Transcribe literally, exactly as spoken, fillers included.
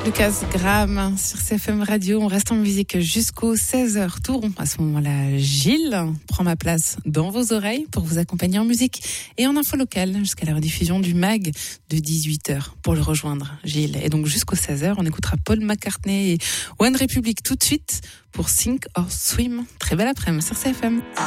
Lucas Graham sur C F M Radio. On reste en musique jusqu'aux seize heures. Tourons à ce moment-là. Gilles prend ma place dans vos oreilles pour vous accompagner en musique et en info locale jusqu'à la rediffusion du mag de dix-huit heures. Pour le rejoindre, Gilles. Et donc jusqu'aux seize heures, on écoutera Paul McCartney et One Republic tout de suite pour Sink or Swim. Très belle après-midi sur C F M.